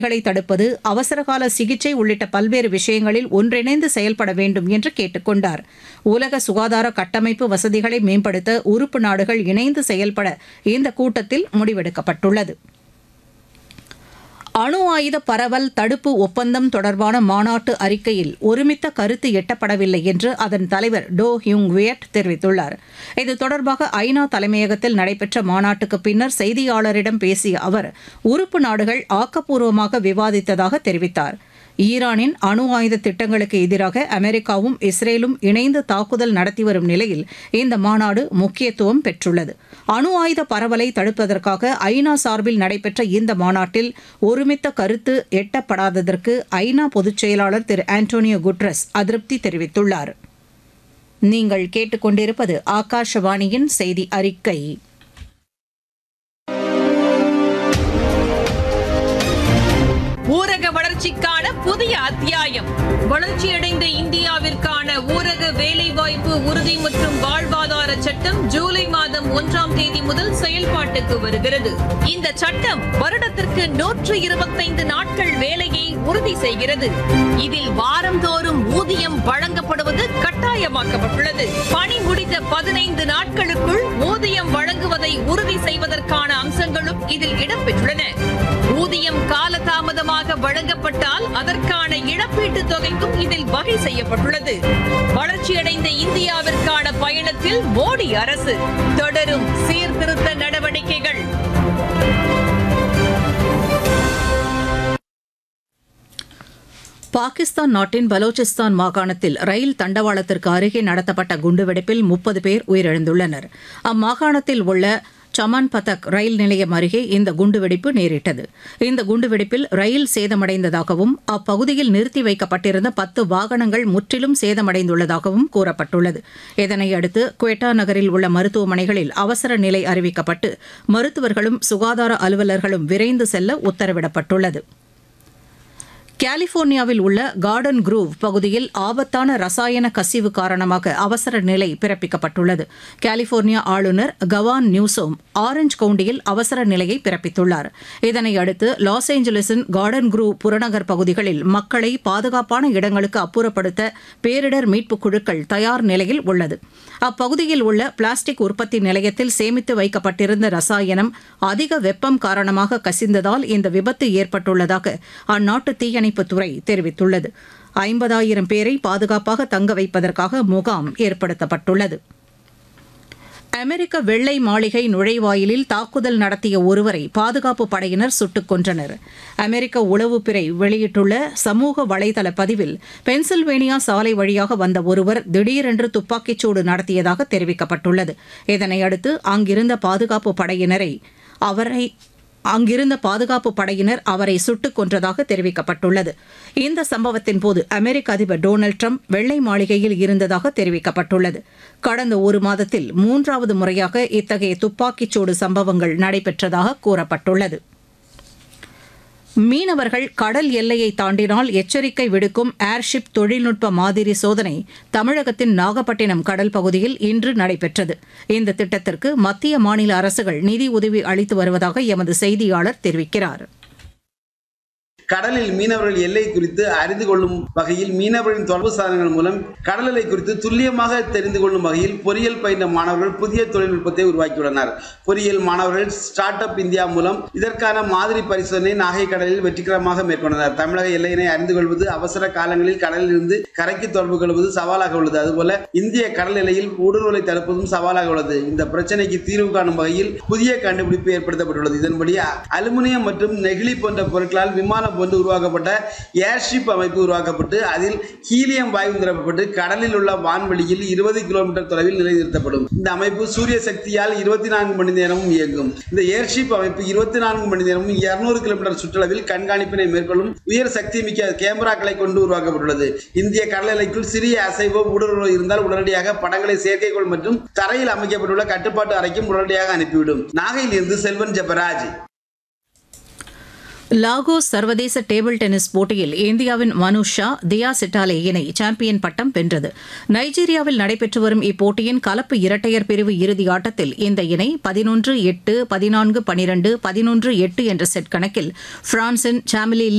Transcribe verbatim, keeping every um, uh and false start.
களை தடுப்பது அவசரகால சிகிச்சை உள்ளிட்ட பல்வேறு விஷயங்களில் ஒன்றிணைந்து செயல்பட வேண்டும் என்று கேட்டுக் கொண்டார். உலக சுகாதார கட்டமைப்பு வசதிகளை மேம்படுத்த உறுப்பு நாடுகள் இணைந்து செயல்பட இந்த கூட்டத்தில் முடிவெடுக்கப்பட்டுள்ளது. அணு ஆயுத பரவல் தடுப்பு ஒப்பந்தம் தொடர்பான மாநாட்டு அறிக்கையில் ஒருமித்த கருத்து எட்டப்படவில்லை என்று அதன் தலைவர் டோ ஹியூங் வியட் தெரிவித்துள்ளார். இது தொடர்பாக ஐநா தலைமையகத்தில் நடைபெற்ற மாநாட்டுக்கு பின்னர் செய்தியாளரிடம் பேசிய அவர் உறுப்பு நாடுகள் ஆக்கப்பூர்வமாக விவாதித்ததாக தெரிவித்தார். ஈரானின் அணு ஆயுத திட்டங்களுக்கு எதிராக அமெரிக்காவும் இஸ்ரேலும் இணைந்து தாக்குதல் நடத்தி வரும் நிலையில் இந்த மாநாடு முக்கியத்துவம் பெற்றுள்ளது. அணு ஆயுத பரவலை தடுப்பதற்காக ஐநா சார்பில் நடைபெற்ற இந்த மாநாட்டில் ஒருமித்த கருத்து எட்டப்படாததற்கு ஐநா பொதுச் செயலாளர் திரு ஆண்டோனியோ குட்ரஸ் அதிருப்தி தெரிவித்துள்ளார். நீங்கள் கேட்டுக்கொண்டிருப்பது ஆகாஷவாணியின் செய்தி அறிக்கை. ஊரக வளர்ச்சிக்கான புதிய அத்தியாயம். வளர்ச்சியடைந்த இந்தியாவிற்கான ஊரக வேலைவாய்ப்பு உறுதி மற்றும் வாழ்வாதார சட்டம் ஜூலை மாதம் ஒன்றாம் தேதி முதல் செயல்பாட்டுக்கு வருகிறது. இந்த சட்டம் வருடத்திற்கு நூற்று இருபத்தைந்து நாட்கள் வேலையை உறுதி செய்கிறது. இதில் வாரந்தோறும் ஊதியம் வழங்கப்படுவது கட்டாயமாக்கப்பட்டுள்ளது. பணி முடிந்த பதினைந்து நாட்களுக்குள் ஊதியம் வழங்குவதை உறுதி செய்வதற்கான அம்சங்களும் இதில் இடம்பெற்றுள்ளன. ஊதியம் காலதாமதமாக வழங்கப்பட்டால் அதற்கான இழப்பீட்டுத் தொகைக்கும் இதில் வகை செய்யப்பட்டுள்ளது. வளர்ச்சியடைந்த இந்தியாவிற்கான பயணத்தில் மோடி அரசு தொடரும் சீர்திருத்த நடவடிக்கைகள். பாகிஸ்தான் நாட்டின் பலோச்சிஸ்தான் மாகாணத்தில் ரயில் தண்டவாளத்திற்கு அருகே நடத்தப்பட்ட குண்டுவெடிப்பில் முப்பது பேர் உயிரிழந்துள்ளனர். அம்மாகாணத்தில் உள்ள சமான் பதக் ரயில் நிலையம் அருகே இந்த குண்டுவெடிப்பு நேரிட்டது. இந்த குண்டுவெடிப்பில் ரயில் சேதமடைந்ததாகவும் அப்பகுதியில் நிறுத்தி வைக்கப்பட்டிருந்த பத்து வாகனங்கள் முற்றிலும் சேதமடைந்துள்ளதாகவும் கூறப்பட்டுள்ளது. இதனையடுத்து குவெட்டா நகரில் உள்ள மருத்துவமனைகளில் அவசர நிலை அறிவிக்கப்பட்டு மருத்துவர்களும் சுகாதார அலுவலர்களும் விரைந்து செல்ல உத்தரவிடப்பட்டுள்ளது. கலிபோர்னியாவில் உள்ள கார்டன் குரூவ் பகுதியில் ஆபத்தான ரசாயன கசிவு காரணமாக அவசர நிலை பிறப்பிக்கப்பட்டுள்ளது. கலிபோர்னியா ஆளுநர் கவான் நியூசோம் ஆரஞ்ச் கவுண்டியில் அவசர நிலையை பிறப்பித்துள்ளார். இதனையடுத்து லாஸ் ஏஞ்சலஸின் கார்டன் குரூவ் புறநகர் பகுதிகளில் மக்களை பாதுகாப்பான இடங்களுக்கு அப்புறப்படுத்த பேரிடர் மீட்புக் குழுக்கள் தயார் நிலையில் உள்ளது. அப்பகுதியில் உள்ள பிளாஸ்டிக் உற்பத்தி நிலையத்தில் சேமித்து வைக்கப்பட்டிருந்த ரசாயனம் அதிக வெப்பம் காரணமாக கசிந்ததால் இந்த விபத்து ஏற்பட்டுள்ளதாக அந்நாட்டு தீயணைப்பு துறை தெரிவித்துள்ளது. ஐம்பதாயிரம் பேரை பாதுகாப்பாக தங்க வைப்பதற்காக முகாம் ஏற்படுத்தப்பட்டுள்ளது. அமெரிக்க வெள்ளை மாளிகை நுழைவாயிலில் தாக்குதல் நடத்திய ஒருவரை பாதுகாப்பு படையினர் சுட்டுக் கொன்றனர். அமெரிக்க உளவுப்பிறை வெளியிட்டுள்ள சமூக வலைதள பதிவில் பென்சில்வேனியா சாலை வழியாக வந்த ஒருவர் திடீரென்று துப்பாக்கிச்சூடு நடத்தியதாக தெரிவிக்கப்பட்டுள்ளது. இதனையடுத்து அங்கிருந்த பாதுகாப்பு படையினரை அவரை அங்கிருந்த பாதுகாப்பு படையினர் அவரை சுட்டுக் கொன்றதாக தெரிவிக்கப்பட்டுள்ளது. இந்த சம்பவத்தின் போது அமெரிக்க அதிபர் டொனால்டு டிரம்ப் வெள்ளை மாளிகையில் இருந்ததாக தெரிவிக்கப்பட்டுள்ளது. கடந்த ஒரு மாதத்தில் மூன்றாவது முறையாக இத்தகைய துப்பாக்கிச்சூடு சம்பவங்கள் நடைபெற்றதாக கூறப்பட்டுள்ளது. மீனவர்கள் கடல் எல்லையை தாண்டினால் எச்சரிக்கை விடுக்கும் ஏர்ஷிப் தொழில்நுட்ப மாதிரி சோதனை தமிழகத்தின் நாகப்பட்டினம் கடல் பகுதியில் இன்று நடைபெற்றது. இந்த திட்டத்திற்கு மத்திய மாநில அரசுகள் நிதி உதவி அளித்து வருவதாக எமது செய்தியாளர் தெரிவிக்கிறார். கடலில் மீனவர்கள் எல்லை குறித்து அறிந்து கொள்ளும் வகையில் மீனவர்களின் தொடர்பு சாதனங்கள் மூலம் கடல் எல்லை குறித்து துல்லியமாக தெரிந்து கொள்ளும் வகையில் பொறியியல் பயின்ற மாணவர்கள் புதிய தொழில்நுட்பத்தை உருவாக்கியுள்ளனர். பொறியியல் மாணவர்கள் ஸ்டார்ட் அப் இந்தியா மூலம் இதற்கான மாதிரி பரிசோதனை நாகை கடலில் வெற்றிகரமாக மேற்கொண்டனர். தமிழக எல்லையினை அறிந்து கொள்வது அவசர காலங்களில் கடலில் இருந்து கரைக்கு தொடர்பு கொள்வது சவாலாக உள்ளது. அதுபோல இந்திய கடல் எல்லையில் ஊடுருவலை தடுப்பதும் சவாலாக உள்ளது. இந்த பிரச்சனைக்கு தீர்வு காணும் வகையில் புதிய கண்டுபிடிப்பு ஏற்படுத்தப்பட்டுள்ளது. இதன்படி அலுமினியம் மற்றும் நெகிழி போன்ற பொருட்களால் விமான கொண்டு உருவாக்கப்பட்ட ஏர்ஷிப் அமைப்பு உருவாக்கப்பட்டு அதில் ஹீலியம் வாயு நிரப்பப்பட்டு கடலில் உள்ள வான்வெளியில் இருபது கிலோமீட்டர் தொலைவில் நிலைநிறுத்தப்படும். இந்த அமைப்பு சூரிய சக்தியால் இருபத்தி நான்கு மணி நேரமும் இயங்கும். இந்த ஏர்ஷிப் அமைப்பு இருபத்தி நான்கு மணி நேரமும் இருநூறு கிலோமீட்டர் சுற்றளவில் கண்காணிப்பினை மேற்கொள்ளும் உயர் சக்தி மிக்க கேமராக்களை கொண்டு உருவாக்கப்பட்டுள்ளது. இந்திய கடல் எல்லைக்குள் சிறிய அசைவோ ஊடுருவல் இருந்தால் உடனடியாக படங்களை செயற்கைக்கோள் மற்றும் தரையில் அமைக்கப்பட்டுள்ள கட்டுப்பாட்டு அறைக்கும் உடனடியாக அனுப்பிவிடும். நாகையில் இருந்து செல்வன் ஜெபராஜ். லாகோஸ் சர்வதேச டேபிள் டென்னிஸ் போட்டியில் இந்தியாவின் மனுஷ் ஷா தியா சிட்டாலே இணை சாம்பியன் பட்டம் வென்றது. நைஜீரியாவில் நடைபெற்று வரும் இப்போட்டியின் கலப்பு இரட்டையர் பிரிவு இறுதி ஆட்டத்தில் இந்த இணை பதினொன்று எட்டு பதினான்கு பனிரண்டு பதினொன்று எட்டு என்ற செட் கணக்கில் பிரான்சின் சாமிலி